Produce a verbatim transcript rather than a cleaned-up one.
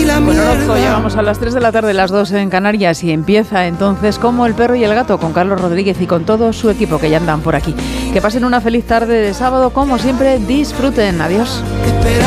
Con Orozco llegamos a las tres de la tarde, las dos en Canarias, y empieza entonces Como el perro y el gato, con Carlos Rodríguez y con todo su equipo que ya andan por aquí. Que pasen una feliz tarde de sábado, como siempre, disfruten. Adiós.